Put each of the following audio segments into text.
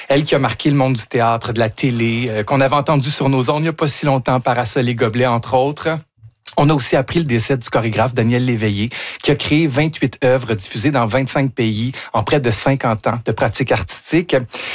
Elle qui a marqué le monde du théâtre, de la télé, qu'on avait entendu sur nos ondes il n'y a pas si longtemps, Parasol et Gobelet, entre autres. On a aussi appris le décès du chorégraphe Daniel Léveillé, qui a créé 28 œuvres diffusées dans 25 pays en près de 50 ans de pratique artistique.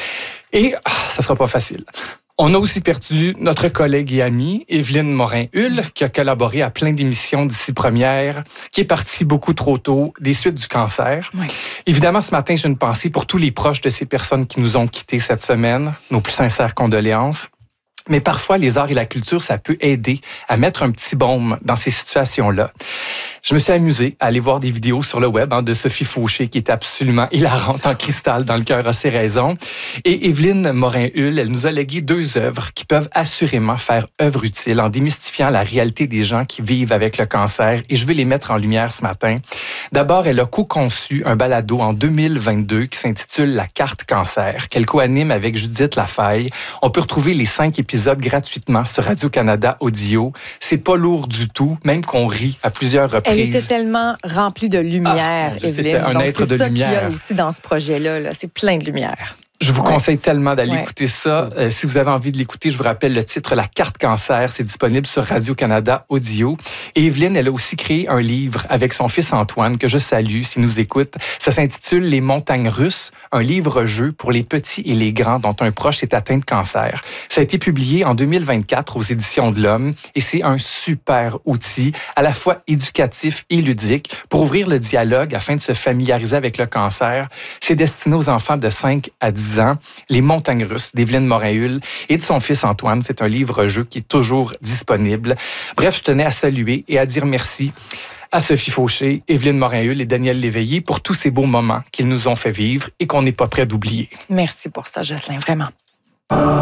Et ça sera pas facile. On a aussi perdu notre collègue et amie, Évelyne Morin-Hull, qui a collaboré à plein d'émissions d'ici première, qui est partie beaucoup trop tôt des suites du cancer. Oui. Évidemment, ce matin, j'ai une pensée pour tous les proches de ces personnes qui nous ont quittés cette semaine. Nos plus sincères condoléances. Mais parfois, les arts et la culture, ça peut aider à mettre un petit baume dans ces situations-là. Je me suis amusé à aller voir des vidéos sur le web de Sophie Fauché, qui est absolument hilarante en cristal, dans le cœur a ses raisons. Et Évelyne Morin-Hull, elle nous a légué 2 œuvres qui peuvent assurément faire œuvre utile en démystifiant la réalité des gens qui vivent avec le cancer. Et je vais les mettre en lumière ce matin. D'abord, elle a co-conçu un balado en 2022 qui s'intitule « La carte cancer », qu'elle co-anime avec Judith Lafaille. On peut retrouver les 5 épisodes gratuitement sur Radio-Canada Audio. C'est pas lourd du tout, même qu'on rit à plusieurs reprises. Elle était tellement remplie de lumière, Évelyne. C'était un être de lumière. C'est ça qu'il y a aussi dans ce projet-là. Là. C'est plein de lumière. Je vous conseille tellement d'aller écouter ça. Si vous avez envie de l'écouter, je vous rappelle le titre « La carte cancer ». C'est disponible sur Radio-Canada Audio. Et Évelyne, elle a aussi créé un livre avec son fils Antoine, que je salue s'il nous écoute. Ça s'intitule « Les montagnes russes », un livre-jeu pour les petits et les grands dont un proche est atteint de cancer. Ça a été publié en 2024 aux Éditions de l'Homme et c'est un super outil, à la fois éducatif et ludique, pour ouvrir le dialogue afin de se familiariser avec le cancer. C'est destiné aux enfants de 5 à 10 ans. Les montagnes russes d'Évelyne Morin-Hull et de son fils Antoine. C'est un livre-jeu qui est toujours disponible. Bref, je tenais à saluer et à dire merci à Sophie Fauché, Évelyne Morin-Hull et Daniel Léveillé pour tous ces beaux moments qu'ils nous ont fait vivre et qu'on n'est pas prêt d'oublier. Merci pour ça, Jocelyn, vraiment.